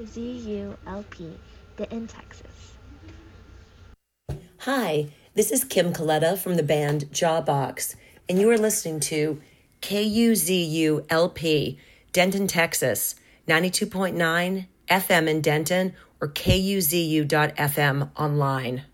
KUZULP, Denton, Texas. Hi, this is Kim Coletta from the band Jawbox, and you are listening to KUZULP, Denton, Texas, 92.9 FM in Denton, or KUZU.FM online.